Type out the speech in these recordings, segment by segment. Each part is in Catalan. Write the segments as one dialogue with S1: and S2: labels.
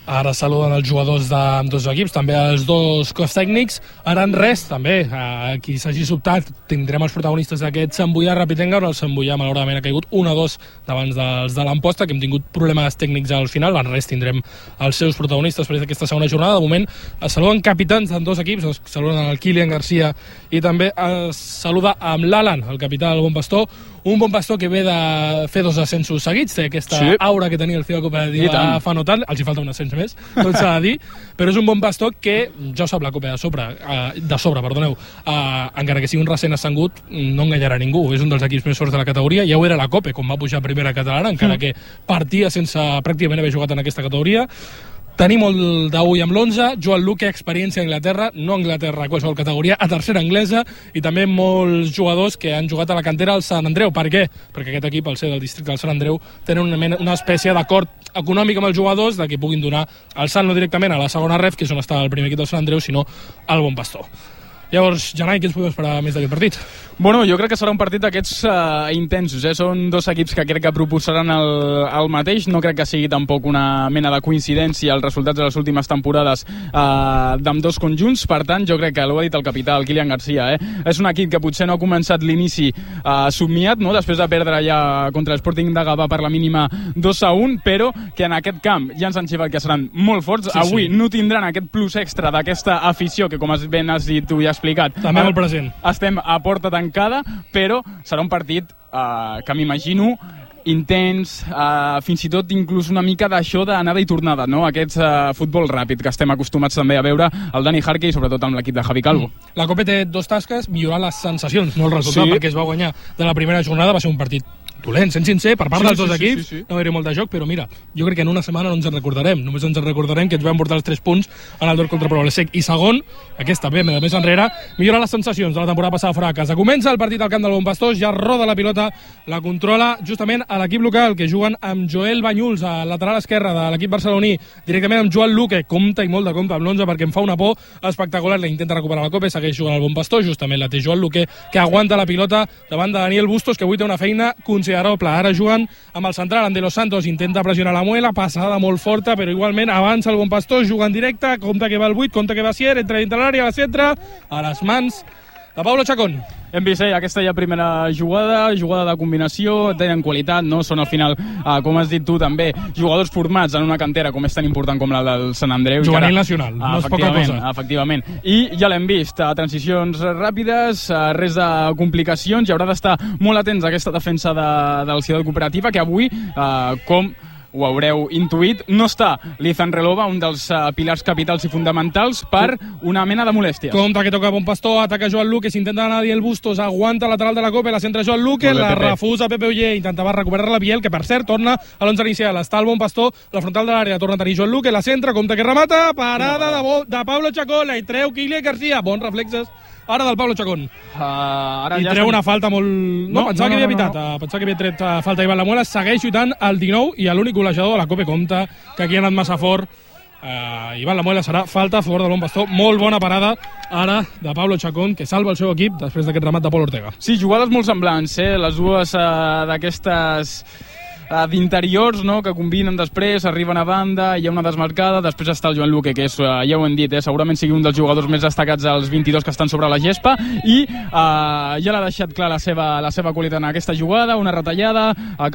S1: Ara saluden els jugadors d'ambdós equips, també els dos cos tècnics. Ara en res, també, qui s'hagi sobtat, tindrem els protagonistes d'aquest Sant Boià Rapitenga, on el Sant Boià malauradament ha caigut 1-2 davant dels de l'Amposta, que hem tingut problemes tècnics al final. En res tindrem els seus protagonistes després d'aquesta segona jornada. De moment es saluden capitans d'ambdós equips, es saluden el Kilian Garcia i també es saluda amb l'Alan, el capità del Bon Pastor, un Bon Pastor que ve de fer 2 ascensos seguits, té aquesta aura que tenia el Ciutat Cooperativa fa no tant, els hi falta un ascens més, tot s'ha de dir, però és un Bon Pastor que ja sap la Copa de sobre, encara que sigui un recent ascengut, no enganyarà ningú, és un dels equips més forts de la categoria, ja ho era la Copa, com va pujar a primera catalana, encara que partia sense pràcticament haver jugat en aquesta categoria. Tenim el d'avui amb l'11, Joan Luque, experiència a Anglaterra, no a Anglaterra, qualsevol categoria, a tercera anglesa, i també molts jugadors que han jugat a la cantera al Sant Andreu. Per què? Perquè aquest equip, al ser del districte del Sant Andreu, tenen una espècie d'acord econòmic amb els jugadors de que puguin donar el salt no directament a la segona ref, que és on està el primer equip del Sant Andreu, sinó al Bon Pastor. Llavors, Janai, què ens podem esperar més d'aquest partit?
S2: Bueno, jo crec que serà un partit d'aquests intensos, Són dos equips que crec que proposaran el mateix. No crec que sigui tampoc una mena de coincidència els resultats de les últimes temporades d'ambdós conjunts. Per tant, jo crec que ho ha dit el capità, el Kilian Garcia, és un equip que potser no ha començat l'inici somiat, no? Després de perdre ja contra l'Sporting de Gavà per la mínima 2-1, però que en aquest camp ja ens han xivat que seran molt forts. Sí, avui no tindran aquest plus extra d'aquesta afició que, com ben has dit tu i has explicat,
S1: també molt present.
S2: Estem a porta tancada, però serà un partit que m'imagino intens, fins i tot inclús una mica d'això d'anada i tornada, no? Aquest futbol ràpid que estem acostumats també a veure el Dani Jarque i sobretot amb l'equip de Javi Calvo.
S1: La Copa té 2 tasques, millorar les sensacions, no el resultat, perquè es va guanyar de la primera jornada, va ser un partit dolent, sent sincer, per part dels dos equips, no va haver molt de joc, però mira, jo crec que en una setmana no ens en recordarem, només ens en recordarem que ens vam portar els 3 punts en el duel contra Poblesec. I segon, aquesta ve de més enrere, millora les sensacions de la temporada passada fora de casa. Comença el partit al camp del Bon Pastor, ja roda la pilota, la controla justament a l'equip local, que juguen amb Joel Banyuls a lateral esquerra de l'equip barceloní, directament amb Joan Luque, compte i molt de compte amb l'11 perquè em fa una por espectacular, la intenta recuperar la Copa i segueix jugant al Bon Pastor, justament la té Joan Luque, que aguanta la pilota davant de Daniel Bustos, que avui té una feina considerable. Ara jugant amb el central, en De Los Santos intenta pressionar la Muela, passada molt forta, però igualment avança el Bon Pastor, juga en directe, compte que va al 8, compte que va a Sier, entra dintre l'àrea, a la centre, a les mans de Pablo Chacón.
S2: Hem vist aquesta ja primera jugada de combinació, tenen qualitat, no? Són al final, com has dit tu també, jugadors formats en una cantera com és tan important com la del Sant Andreu.
S1: Juvenil nacional, no és poca cosa.
S2: Efectivament, i ja l'hem vist, transicions ràpides, res de complicacions, i haurà d'estar molt atents a aquesta defensa del Ciutat Cooperativa, que avui, com ho haureu intuït, no està Lizan Relova, un dels pilars capitals i fonamentals, per una mena de molèsties.
S1: Compte que toca Bon Pastor, ataca Joan Luque, s'intenta anar Daniel Bustos, aguanta el lateral de la Copa, la centra Joan Luque, la refusa Pepe Oller, intentava recuperar-la Biel, que per cert torna a l'11 inicial, està el Bon Pastor, la frontal de l'àrea, torna a tenir Joan Luque, la centra, compte que remata, parada de Pablo Chacón, i treu Kilian Garcia, bons reflexes ara del Pablo Chacón. I treu una falta molt... No, pensava que havia evitat. Pensava que havia tret falta Ivan Lamuela. Segueix lluitant el 19 i l'únic golejador de la Copa. Compte que aquí ha anat massa fort. Ivan Lamuela, serà falta a favor del Bon Pastor. Molt bona parada ara de Pablo Chacón, que salva el seu equip després d'aquest remat de Pol Ortega.
S2: Sí, jugades molt semblants, les dues d'aquestes d'interiors, no?, que combinen després, arriben a banda, hi ha una desmarcada, després està el Joan Luque, que és, ja ho hem dit, segurament sigui un dels jugadors més destacats dels 22 que estan sobre la gespa, i ja l'ha deixat clar la seva qualitat en aquesta jugada, una retallada,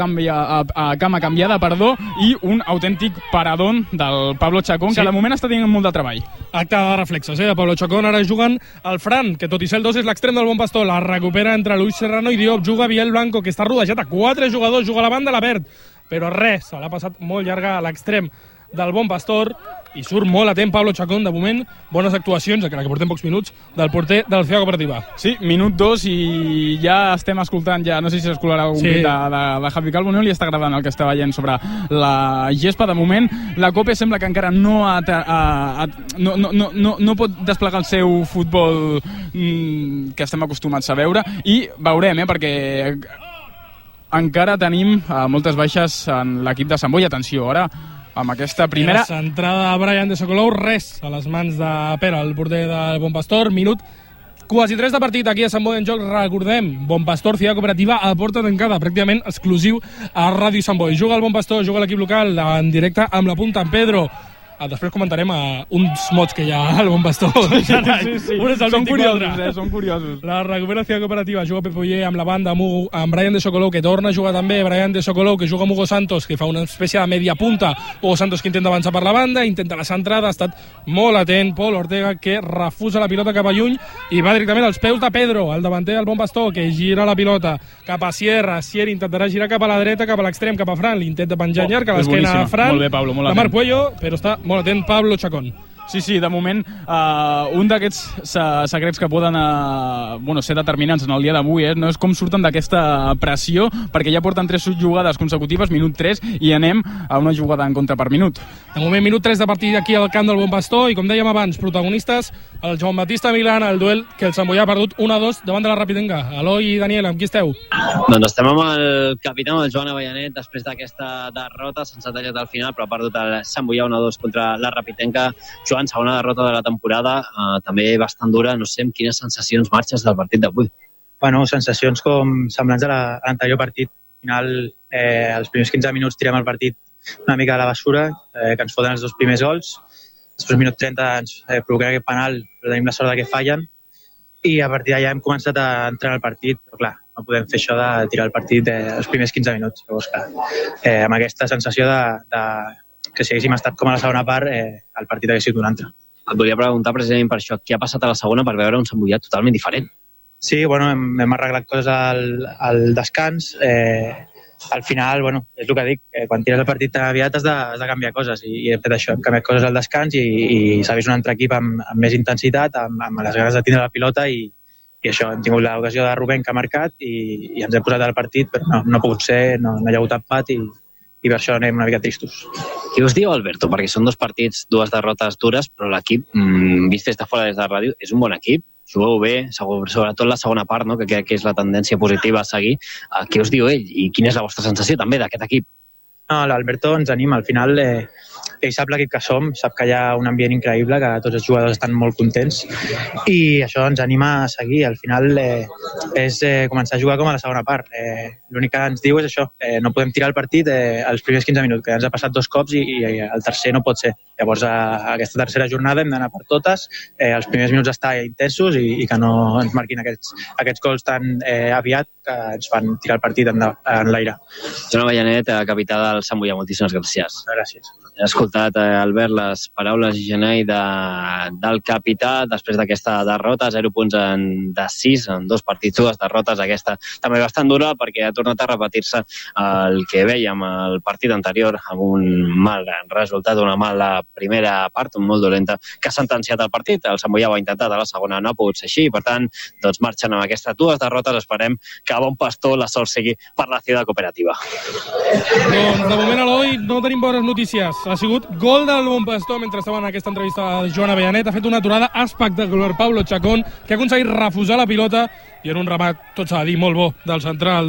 S2: cama canviada, i un autèntic paradón del Pablo Chacón, que de moment està tenint molt de treball.
S1: Acte de reflexes, de Pablo Chacón. Ara juguen el Fran, que tot i ser el 2 és l'extrem del Bon Pastor, la recupera entre Luis Serrano i Diop, juga Biel Blanco, que està rodejat a 4 jugadors, juga a la banda, la perd, però res, se l'ha passat molt llarga a l'extrem del Bon Pastor i surt molt atent Pablo Chacón. De moment, bones actuacions, encara que portem pocs minuts, del porter de la Ciutat Cooperativa.
S2: Sí, minut 2 i ja estem escoltant, no sé si s'escoltarà un crit de Javi Calvo, no li està agradant el que està veient sobre la gespa. De moment, la Copa sembla que encara no pot desplegar el seu futbol que estem acostumats a veure, i veurem, perquè encara tenim moltes baixes en l'equip de Sant Boi. Atenció, ara, amb aquesta primera...
S1: La centrada de Brian de Sokolov, res a les mans de Pere, el porter del Bon Pastor. Minut quasi 3 de partit aquí a Sant Boi en joc. Recordem, Bon Pastor, Ciutat Cooperativa a porta tancada, pràcticament exclusiu a Ràdio Sant Boi. Juga el Bon Pastor, juga l'equip local en directe amb la punta en Pedro. Després comentarem uns mots que hi ha al Bon Pastor.
S2: Sí.
S1: Un és el 24.
S2: Són curiosos.
S1: La recuperació cooperativa juga Pep Oller amb la banda, amb Brian de Sokolov, que torna a jugar també, Brian de Sokolov, que juga amb Hugo Santos, que fa una espècie de media punta, Hugo Santos que intenta avançar per la banda, intenta la centrada, ha estat molt atent Pol Ortega, que refusa la pilota cap a lluny i va directament als peus de Pedro, el davanter del Bon Pastor, que gira la pilota cap a Sierra intentarà girar cap a la dreta, cap a l'extrem, cap a Fran, l'intenta penjar llarg a l'esquena a Fran,
S2: molt bé, Pablo, molt
S1: de Marc Puello, però està molt atent Pablo Chacón.
S2: Sí, de moment, un d'aquests secrets que poden ser determinants en el dia d'avui no és com surten d'aquesta pressió, perquè ja porten 3 jugades consecutives, minut 3, i anem a una jugada en contra per minut.
S1: De moment, minut 3 de partit aquí al camp del Bon Pastor, i com dèiem abans, protagonistes, el Joan Batista Milán, el duel que el Sant Boià ha perdut 1-2 davant de la Rapidenca. Eloi i Daniel, amb qui esteu?
S3: Doncs estem amb el capità, el Joan Avellanet, després d'aquesta derrota, se'ns ha tallat al final, però ha perdut el Sant Boià 1-2 contra la Rapidenca. Joan, segona derrota de la temporada, també bastant dura. No sé amb quines sensacions marxes del partit d'avui.
S4: Bueno, sensacions com semblants a l'anterior partit. Al final, els primers 15 minuts tirem el partit una mica a la bessura, que ens foten els 2 primers gols. Després, minut 30, ens provoquem aquest penal, però tenim la sort que fallen. I a partir d'allà hem començat a entrar al partit, però clar, no podem fer això de tirar el partit els primers 15 minuts. Llavors, clar, amb aquesta sensació que si haguéssim estat com a la segona part, el partit hagués sigut un altre.
S3: Et volia preguntar precisament per això, què ha passat a la segona per veure un Sant Boià totalment diferent?
S4: Sí, bueno, hem arreglat coses al descans. Al final, bueno, és el que dic, quan tires el partit tan aviat has de canviar coses, i hem fet això, hem canviat coses al descans i s'ha vist un altre equip amb més intensitat, amb les ganes de tindre la pilota, i això, hem tingut l'ocasió de Rubén que ha marcat i ens hem posat al partit, però no ha pogut ser, no hi ha hagut empat, i per això anem una mica tristos.
S3: Què us diu, Alberto? Perquè són 2 partits, 2 derrotes dures, però l'equip, vist des de fora, des de ràdio, és un bon equip, jugueu bé, sobretot la segona part, no? que és la tendència positiva a seguir. Què us diu ell i quina és la vostra sensació també d'aquest equip?
S4: No, l'Alberto ens anima. Al final, ell sap l'equip que som, sap que hi ha un ambient increïble, que tots els jugadors estan molt contents, i això ens anima a seguir. Al final és començar a jugar com a la segona part. L'únic que ens diu és això, no podem tirar el partit als primers 15 minuts, que ja ens ha passat 2 cops i el tercer no pot ser. Llavors, aquesta tercera jornada hem d'anar per totes, els primers minuts estar intensos i que no ens marquin aquests gols tan aviat que ens fan tirar el partit en l'aire.
S3: Joan Avellanet, capità del Sant Boià, moltíssimes gràcies.
S4: Gràcies.
S3: He escoltat, Albert, les paraules Genei del capità després d'aquesta derrota, 0 punts de 6 en 2 partits, 2 derrotes, aquesta també bastant dura perquè ha tornat a repetir-se el que vèiem al partit anterior amb un mal resultat, una mala primera part, molt dolenta, que ha sentenciat el partit. El Sant Boià ho ha intentat, a la segona no ha pogut ser així, per tant, doncs marxen amb aquestes 2 derrotes. Esperem que a Bon Pastor la sort sigui per la Ciutat Cooperativa.
S1: Doncs de moment, Eloi, no tenim bones notícies. Ha sigut gol del Bon Pastor mentre estava en aquesta entrevista a Joan Avellanet. Ha fet una aturada espectacular Pablo Chacón, que ha aconseguit refusar la pilota i en un remat, tot s'ha de dir, molt bo del central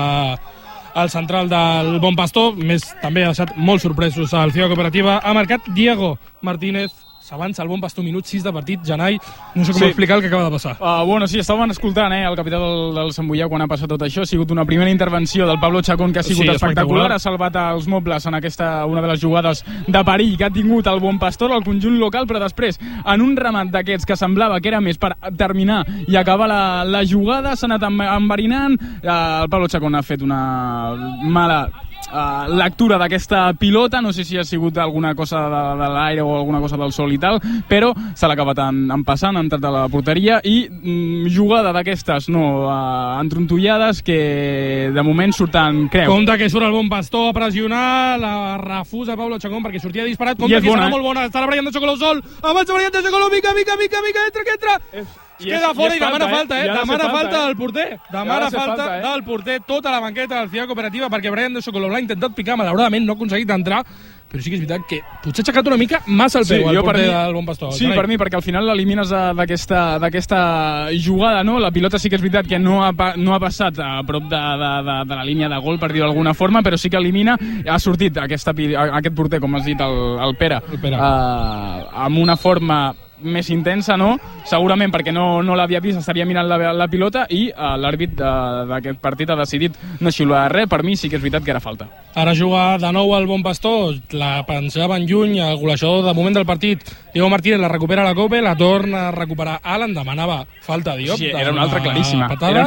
S1: del Bon Pastor. Més també ha deixat molt sorpresos al Ciutat Cooperativa. Ha marcat Diego Martínez. S'avança el Bon Pastor, minut 6 de partit. Janai, no sé com explicar el que acaba de passar.
S2: Bueno, sí, estàvem escoltant el capità del Sant Boià quan ha passat tot això. Ha sigut una primera intervenció del Pablo Chacón que ha sigut espectacular. Ha salvat els mobles en una de les jugades de perill que ha tingut el Bon Pastor, el conjunt local, però després, en un remat d'aquests que semblava que era més per terminar i acabar la jugada, s'ha anat enverinant. El Pablo Chacón ha fet una mala lectura d'aquesta pilota, no sé si ha sigut alguna cosa de l'aire o alguna cosa del sol i tal, però se l'ha acabat empassant, ha entrat a la porteria i jugada d'aquestes entrontollades que de moment surten creu.
S1: Compte que surt el Bon Pastor a pressionar, la refusa Pablo Chacón perquè sortia disparat, compte que serà molt bona, està la Brian de Sokolov sol, avança Brian de Sokolov, mica, entra! Es queda fora i demana falta, demana falta del porter. Demana falta del porter, tota la banqueta del Ciutat Cooperativa, perquè Brian de Sokolov l'ha intentat picar, malauradament no ha aconseguit entrar, però sí que és veritat que potser ha aixecat una mica massa el peu al porter del Bon Pastor.
S2: Sí, per mi, perquè al final l'elimines d'aquesta jugada, no? La pilota sí que és veritat que no ha passat a prop de la línia de gol, per dir-ho d'alguna forma, però sí que elimina. Ha sortit aquest porter, com has dit, el Pere, amb una forma més intensa, no? Segurament perquè no l'havia vist, estaria mirant la pilota i l'àrbit d'aquest partit ha decidit no xiular res. Per mi sí que és veritat que era falta.
S1: Ara juga de nou el Bon Pastor, la pensava en lluny, el golejador de moment del partit, Diego Martínez la recupera la Cope, la torna a recuperar Alan, demanava falta Diop.
S2: Sí, era una altra claríssima.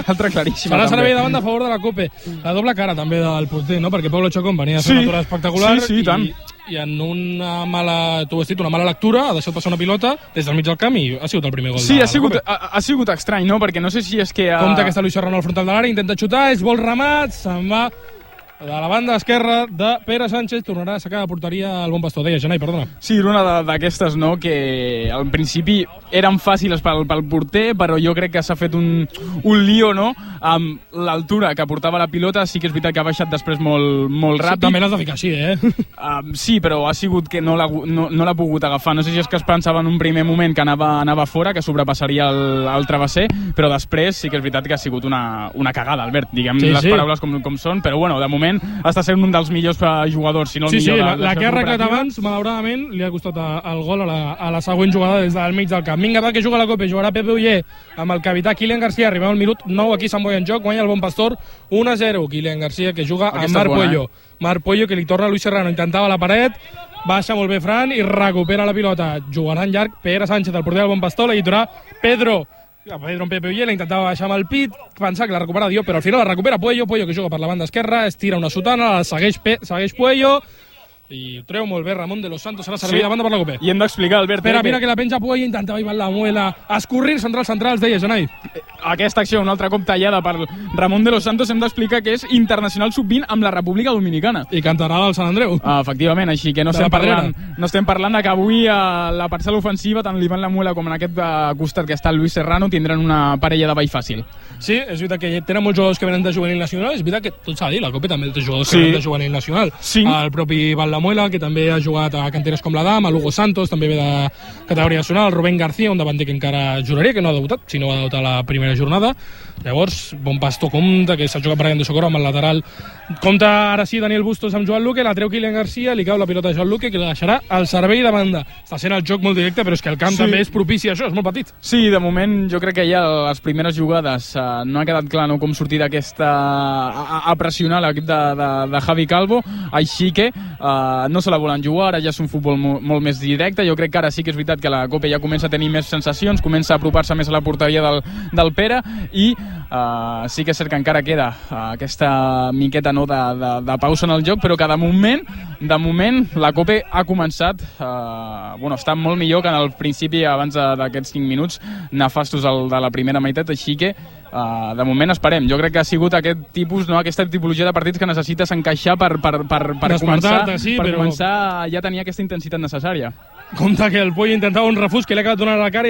S2: Serà
S1: servei de banda a favor de la Cope. La doble cara també del porter, no? Perquè Pablo Chacón venia a fer una aturada espectacular i en una mala, tu ho has dit, una mala lectura ha deixat passar una pilota des del mig del camp i ha sigut el primer gol de la Cope.
S2: Ha sigut estrany, no? Perquè no sé si és que...
S1: Compte que està Luis Serrano al frontal de l'àrea, intenta xutar, és vol remat, se'n va de la banda esquerra de Pere Sánchez, tornarà a sacar de porteria el Bon Pastor. Deia, Janai, perdona.
S2: Sí, era una d'aquestes, no?, que al principi eren fàcils pel porter, però jo crec que s'ha fet un lío, no?, amb l'altura que portava la pilota. Sí que és veritat que ha baixat després molt ràpid.
S1: També l'has de ficar així,
S2: sí, però ha sigut que no l'ha pogut agafar. No sé si és que es pensava en un primer moment que anava fora, que sobrepassaria el travesser, però després sí que és veritat que ha sigut una cagada, Albert. Diguem les paraules com són, però bueno, de moment està sent un dels millors jugadors, si no el millor.
S1: La que ha arreglat abans, malauradament, li ha costat el gol a la següent jugada des del mig del camp. Vinga, va, que juga la Copa, jugarà Pepe Oller amb el capità Kylian García. Arribem al minut 9, aquí Sant Boi en joc, guanya el Bon Pastor 1-0. Kylian García, que juga amb Marc Puello. Marc Puello, que li torna a Luis Serrano, intentava la paret, baixa molt bé Fran i recupera la pilota. Jugarà en llarg Pere Sánchez, el porter del Bon Pastor, la lliurarà Pedro en Pepe Oller, la intentava baixar amb el pit, pensava que la recupera Diop, però al final la recupera Puello, que juga per la banda esquerra, es tira una sotana, la segueix Puello, i ho treu molt bé Ramon de los Santos, serà servei de banda per la Copa.
S2: I hem d'explicar, Albert,
S1: Espera, mira que la penja Puello, intentava ir la muela, escorrir centrals, deia Janai.
S2: Aquesta acció, un altre cop tallada per Ramon de los Santos, hem d'explicar que és internacional sub-20 amb la República Dominicana.
S1: I cantarà al Sant Andreu.
S2: Efectivament, així que no estem parlant que avui a la parcel·la ofensiva, tant l'Ivan Lamuela com en aquest costat que està el Luis Serrano, tindran una parella de ball fàcil.
S1: Sí, és veritat que tenen molts jugadors que venen de juvenil nacional, és veritat que tot s'ha de dir, la Copa també té jugadors que venen de juvenil nacional. El propi Ivan Lamuela, que també ha jugat a canteres com la Dama, Hugo Santos, també ve de categoria nacional, Rubén García, un davanter que encara jugaria, que no ha debutat, si no va debutar la primera jornada. Llavors, Bon Pastor compta, que s'ha jugat Brian de Socorro amb el lateral. Compta ara sí Daniel Bustos amb Joan Luque, la treu Kylian García, li cau la pilota a Joan Luque, que la deixarà al servei de banda. Està sent el joc molt directe, però és que el camp també és propici a això, és molt petit.
S2: Sí, de moment jo crec que ja les primeres jugades no ha quedat clar com sortir d'aquesta a pressionar l'equip de Javi Calvo, així que no se la volen jugar, ara ja és un futbol molt més directe. Jo crec que ara sí que és veritat que la Copa ja comença a tenir més sensacions, comença a apropar-se més a la porteria del Pere i sí que és cert que encara queda aquesta miqueta de pausa en el joc, però que de moment la Copa ha començat està molt millor que en el principi, abans d'aquests 5 minuts nefastos de la primera meitat, així que de moment esperem. Jo crec que ha sigut aquest tipus, aquesta tipologia de partits que necessites encaixar per començar ja a tenir aquesta intensitat necessària.
S1: Compte que el Puello intentava un refús que li ha acabat donant a la cara